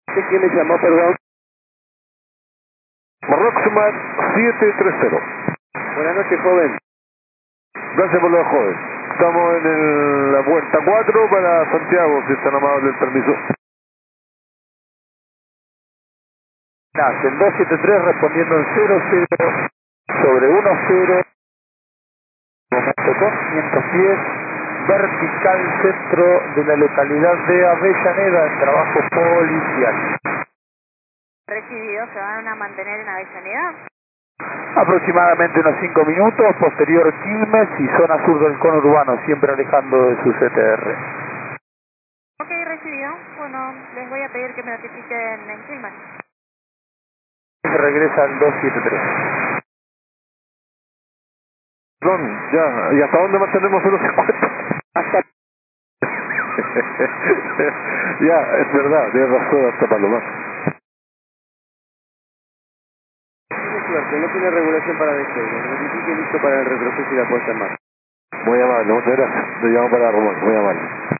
¿De quién me llamó, perdón? Roxman 730. Buenas noches, joven. Gracias por lo de joven. Estamos en la puerta 4 para Santiago, si están amables el permiso. El 273 respondiendo en 00 sobre 10, momento con 510, vertical centro de la localidad de Avellaneda en trabajo policial. Recibido, ¿se van a mantener en Avellaneda? Aproximadamente unos 5 minutos, posterior Quilmes y zona sur del conurbano, siempre alejando de su CTR. Ok, recibido. Bueno, les voy a pedir que me notifiquen en Quilmes. Regresa al 273. Perdón, ya, ¿y hasta dónde mantenemos 050? Hasta... Ya, es verdad, tienes razón, hasta Palomar. Tiene suerte, no tiene regulación para despegue. Notifique listo para el retroceso y la puesta en marcha. Muy amable, muchas gracias. Te llamo para Román, muy amable.